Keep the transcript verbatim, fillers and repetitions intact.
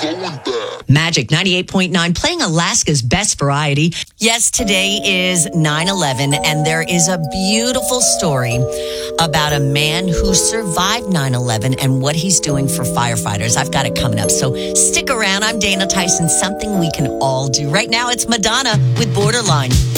Magic ninety-eight point nine, playing Alaska's best variety. Yes, today is nine eleven, and there is a beautiful story about a man who survived nine eleven and what he's doing for firefighters. I've got it coming up, so stick around. I'm Dana Tyson. Something we can all do. Right now, it's Madonna with Borderline.